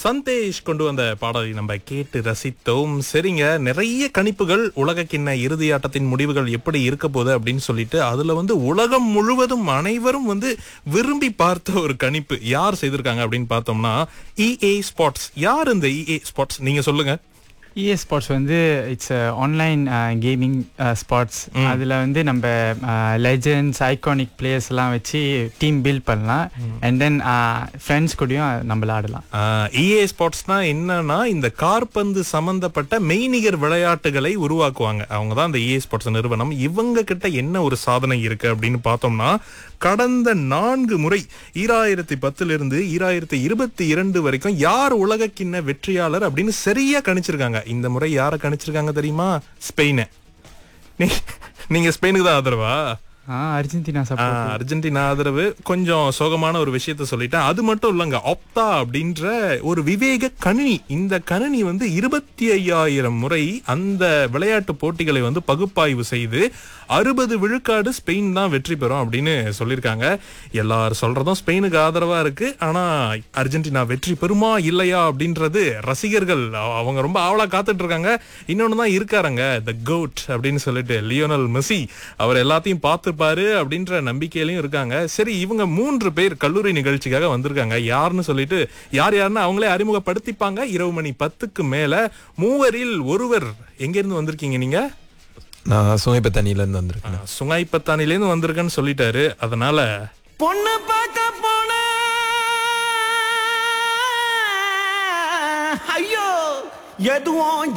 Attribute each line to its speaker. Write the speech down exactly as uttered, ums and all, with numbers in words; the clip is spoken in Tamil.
Speaker 1: சந்தேஷ் கொண்டு வந்த பாடலை நம்ம கேட்டு ரசித்தோம். சரிங்க, நிறைய கணிப்புகள் உலக கிண்ண இறுதி ஆட்டத்தின் முடிவுகள் எப்படி இருக்க போகுது அப்படின்னு சொல்லிட்டு அதுல வந்து உலகம் முழுவதும் அனைவரும் வந்து விரும்பி பார்த்த ஒரு கணிப்பு யார் செய்திருக்காங்க அப்படின்னு பார்த்தோம்னா இஏ ஸ்போர்ட்ஸ். யார் இந்த இஏ ஸ்போர்ட்ஸ், நீங்க சொல்லுங்க.
Speaker 2: இஏ ஸ்போர்ட்ஸ் வந்து இட்ஸ் ஆன்லைன் கேமிங் ஸ்போர்ட்ஸ். அதில் வந்து நம்ம லெஜெண்ட்ஸ் ஐகானிக் பிளேயர்ஸ்லாம் வச்சு டீம் பில்ட் பண்ணலாம். அண்ட் தென் ஃப்ரெண்ட்ஸ் கூடயும் நம்ம ஆடலாம்.
Speaker 1: இஏ ஸ்போர்ட்ஸ்னா என்னன்னா இந்த காற்பந்து சம்பந்தப்பட்ட மெய்நிகர் விளையாட்டுகளை உருவாக்குவாங்க. அவங்க தான் இந்த இஏ ஸ்போர்ட்ஸ் நிறுவனம். இவங்க கிட்ட என்ன ஒரு சாதனை இருக்கு அப்படின்னு பார்த்தோம்னா கடந்த நான்கு முறை ஈராயிரத்தி பத்துல இருந்து ஈராயிரத்தி இருபத்தி இரண்டு வரைக்கும் யார் உலக கிண்ண வெற்றியாளர் அப்படின்னு சரியா கணிச்சிருக்காங்க. இந்த முறை யாரை கணிச்சிருக்காங்க தெரியுமா? ஸ்பெயினை. நீங்க ஸ்பெயினுக்கு தான் ஆதரவா?
Speaker 2: அர்ஜென்டினா
Speaker 1: அர்ஜென்டினா ஆதரவு. கொஞ்சம் சோகமான ஒரு விஷயத்த சொல்லிட்டேன். அது மட்டும் இல்லங்க, ஆப்டா அப்படின்ற ஒரு விவேக கணினி. இந்த கணினி வந்து இருபத்தி ஐயாயிரம் முறை அந்த விளையாட்டு போட்டிகளை வந்து பகுப்பாய்வு செய்து அறுபது விழுக்காடு ஸ்பெயின் தான் வெற்றி பெறும் அப்படின்னு சொல்லியிருக்காங்க. எல்லாரும் சொல்றதும் ஸ்பெயினுக்கு ஆதரவா இருக்கு. ஆனா அர்ஜென்டினா வெற்றி பெறுமா இல்லையா அப்படின்றது ரசிகர்கள் அவங்க ரொம்ப ஆவலா காத்துட்டு இருக்காங்க. இன்னொன்னு தான் இருக்காருங்க, த கோட் அப்படின்னு சொல்லிட்டு லியோனல் மெஸ்ஸி. அவர் எல்லாத்தையும் பார்த்து பாரு அப்படின்ற நம்பிக்கையிலையும் இருக்காங்க. சரி, இவங்க மூன்று பேர் கல்லூரி நிகழ்ச்சிக்காக வந்திருக்காங்க. யாருன்னு சொல்லிட்டு யார் யாருன்னு அவங்களே அறிமுகப்படுத்திப்பாங்க. இரவு மணி பத்துக்கு மேல. மூவரில் ஒருவர் எங்க இருந்து வந்திருக்கீங்க நீங்க?
Speaker 3: நான் சுங்கைப்பத்தானில இருந்து வந்திருக்கேன்.
Speaker 1: சுங்கைப்பத்தானில இருந்து வந்திருக்கேன்னு சொல்லிட்டாரு. அதனால பொண்ணு பார்க்க போன ஐயோ எதுவும்